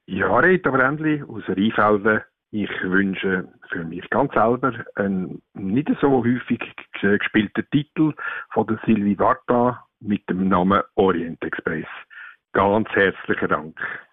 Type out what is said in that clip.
Ja, Rita Brändli aus Rheinfelden. Ich wünsche für mich ganz selber einen nicht so häufig gespielten Titel von der Sylvie Vartan mit dem Namen Orient Express. Ganz herzlichen Dank.